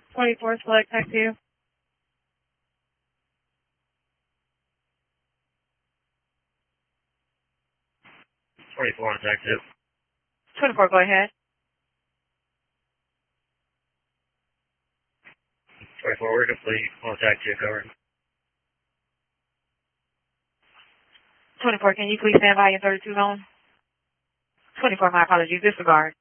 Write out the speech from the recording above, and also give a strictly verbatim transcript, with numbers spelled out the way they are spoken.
twenty-four, select taxi. twenty-four on taxi. twenty-four, go ahead. twenty-four, we're complete. On taxi, covered. twenty-four, can you please stand by in thirty-two zone? twenty-four, my apologies, disregard.